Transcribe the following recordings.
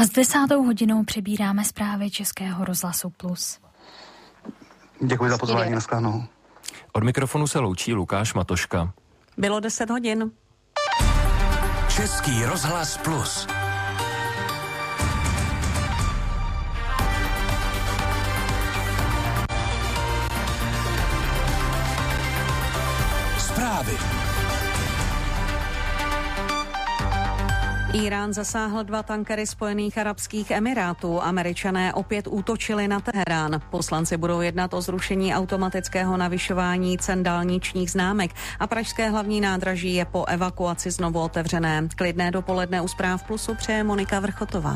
A s 10:00 přebíráme zprávy Českého rozhlasu Plus. Děkuji za pozvání, nashledanou. Od mikrofonu se loučí Lukáš Matoška. Bylo 10 hodin. Český rozhlas Plus. Zprávy. Írán zasáhl 2 tankery Spojených arabských emirátů. Američané opět útočili na Teherán. Poslanci budou jednat o zrušení automatického navyšování cen dálničních známek a pražské hlavní nádraží je po evakuaci znovu otevřené. Klidné dopoledne u Zpráv Plusu přeje Monika Vrchotová.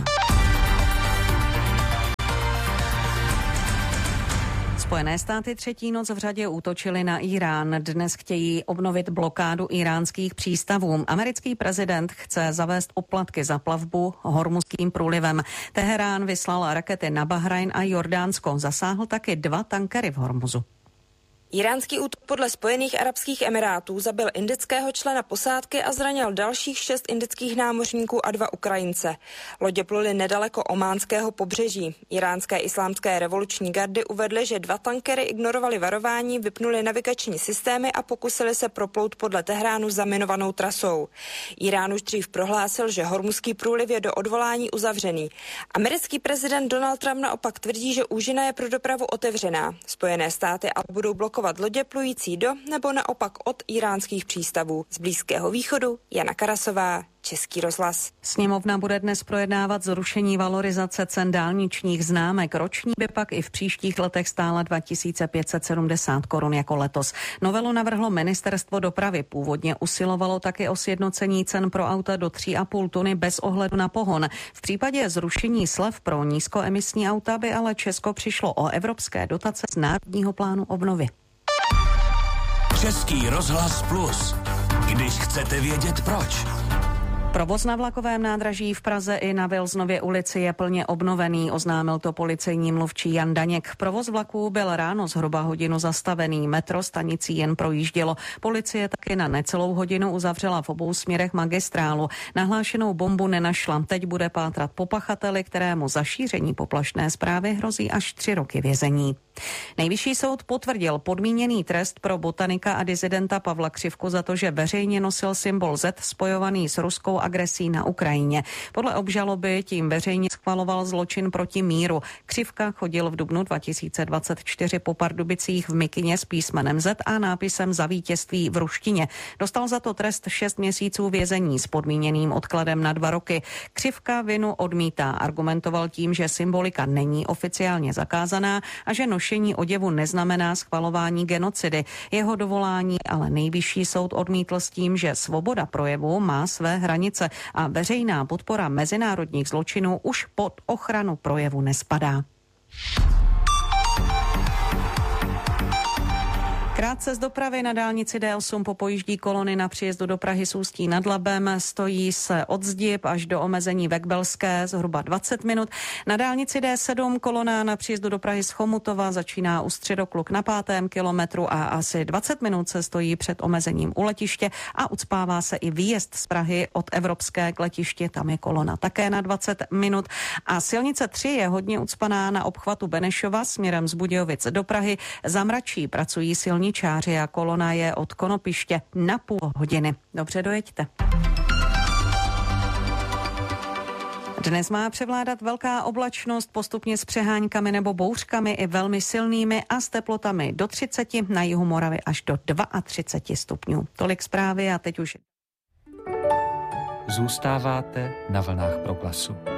Spojené státy třetí noc v řadě útočily na Írán. Dnes chtějí obnovit blokádu íránských přístavů. Americký prezident chce zavést poplatky za plavbu Hormuzským průlivem. Teherán vyslal rakety na Bahrajn a Jordánsko. Zasáhl taky 2 tankery v Hormuzu. Iránský útok podle Spojených arabských emirátů zabil indického člena posádky a zranil dalších 6 indických námořníků a 2 Ukrajince. Lodě pluly nedaleko ománského pobřeží. Iránské islámské revoluční gardy uvedly, že 2 tankery ignorovali varování, vypnuli navigační systémy a pokusili se proplout podle Tehránu zaminovanou trasou. Irán už dřív prohlásil, že Hormuzský průliv je do odvolání uzavřený. Americký prezident Donald Trump naopak tvrdí, že úžina je pro dopravu otevřená. Spojené státy ale budou blokovat lodě plující do nebo naopak od iránských přístavů. Z Blízkého východu Jana Karasová, Český rozhlas. Sněmovna bude dnes projednávat zrušení valorizace cen dálničních známek. Roční by pak i v příštích letech stála 2570 korun jako letos. Novelu navrhlo Ministerstvo dopravy. Původně usilovalo taky o sjednocení cen pro auta do 3,5 tuny bez ohledu na pohon. V případě zrušení slev pro nízkoemisní auta by ale Česko přišlo o evropské dotace z Národního plánu obnovy. Český rozhlas Plus. Když chcete vědět proč. Provoz na vlakovém nádraží v Praze i na Vilznově ulici je plně obnovený, oznámil to policejní mluvčí Jan Daněk. Provoz vlaků byl ráno zhruba hodinu zastavený, metro stanicí jen projíždělo. Policie taky na necelou hodinu uzavřela v obou směrech magistrálu. Nahlášenou bombu nenašla. Teď bude pátrat po pachateli, kterému za šíření poplašné zprávy hrozí až 3 roky vězení. Nejvyšší soud potvrdil podmíněný trest pro botanika a disidenta Pavla Křivku za to, že veřejně nosil symbol Z spojovaný s ruskou agresí na Ukrajině. Podle obžaloby tím veřejně schvaloval zločin proti míru. Křivka chodil v dubnu 2024 po Pardubicích v mikině s písmenem Z a nápisem Za vítězství v ruštině. Dostal za to trest 6 měsíců vězení s podmíněným odkladem na 2 roky. Křivka vinu odmítá, argumentoval tím, že symbolika není oficiálně zakázaná a že nošení oděvu neznamená schvalování genocidy. Jeho dovolání ale nejvyšší soud odmítl s tím, že svoboda projevu má své hranice a veřejná podpora mezinárodních zločinů už pod ochranu projevu nespadá. Krátce z dopravy na dálnici D8 popojíždí kolony na příjezdu do Prahy s Ústí nad Labem. Stojí se od Zdib až do omezení Vekbelské zhruba 20 minut. Na dálnici D7 kolona na příjezdu do Prahy z Chomutova začíná u Středokluk na 5. kilometru a asi 20 minut se stojí před omezením u letiště a ucpává se i výjezd z Prahy od Evropské k letiště. Tam je kolona také na 20 minut. A silnice 3 je hodně ucpaná na obchvatu Benešova směrem z Budějovic do Prahy. Za Mračí pracují silničáři a kolona je od Konopiště na půl hodiny. Dobře, dojeďte. Dnes má převládat velká oblačnost, postupně s přeháňkami nebo bouřkami i velmi silnými a s teplotami do 30, na jihu Moravy až do 32 stupňů. Tolik zprávy a teď už. Zůstáváte na vlnách Proglasu.